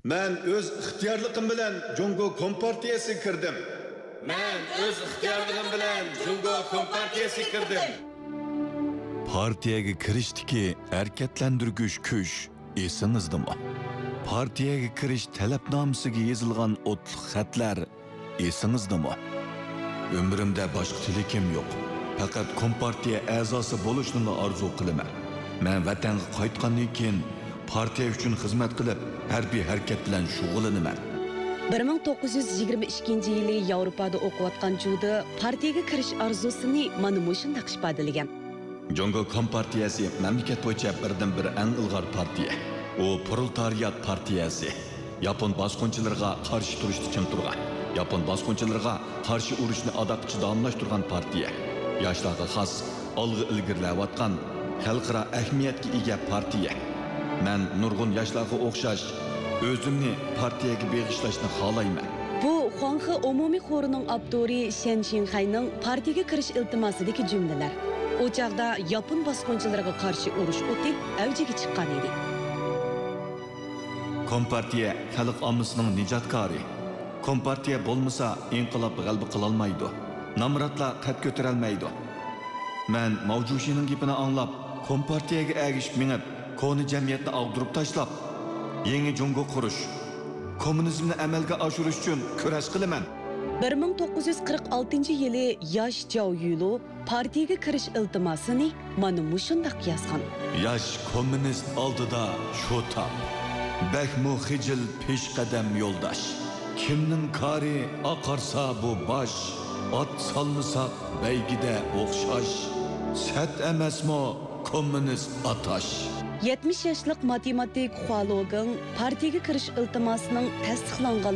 Men öz ixtiyorligim bilan Jungo Kompartiyasiga kirdim. Men öz ixtiyorligim bilan Jungo Kompartiyasiga kirdim. Partiyaga kirishdiki harakatlantirgich kuch esingizdami? Partiyaga kirish talabnomasiga yozilgan o'tliq xatlar esingizdami? Umrimda boshqa tilakim yo'q. Faqat Kompartiya a'zosi bo'lishni orzu qilaman. Men vatanga qaytgandan keyin partiya uchun xizmat qilib, harbiy harakat bilan shug'ullanaman. 1922 yili Yevropada o'qiyotgan chog'da partiyaga kirish orzusini mana shunday ifodalagan. Jungo Kompartiyasi mamlakat bo'yicha birdan-bir eng ilg'or partiya. U proletariat partiyasi. Yapon bosqinchilariga qarshi turishda chin turgan. Yapon bosqinchilariga qarshi urushni adaqchi davomlashtirgan partiya. Yoshlarga xos olg'a ilgirlayotgan xalqaro ahamiyatga ega partiya. Men nurg'un yoshlarga o'xshash o'zimni partiyaga beg'ishlashni xohlayman. Bu Xuanxe umumiy xorining avtori Shen Xinhayning partiyaga kirish iltimosidagi jumlalar. O chaqda Yapon bosqinchilariga qarshi urush o'ti avjiga chiqqan edi. Kompartiya xalq ommasining nijotkori. Kompartiya bo'lmasa inqilob g'alaba qila olmaydi. Namratlar qad ko'tara olmaydi. Men Mavjushining gapini anglab, Kompartiyaga ergishib minib, koni jamiyatni ag'dirib tashlab, yangi Jungo qurish, kommunizmni amalga oshirish uchun kurash qilaman. 1946 yili yosh Zhao Yulo partiyaga kirish iltimosini mana shunday yozgan. Yosh kommunist oldida shu tap. Bakmu xijil peshqadam yo'ldosh. Kimning kari oqarsa bu bosh, ot solmasak baygida o'xshash. Sat emasmi kommunist atash. 70 yoshlik matematik Hua Logang partiyaga kirish iltimosining tasdiqlangan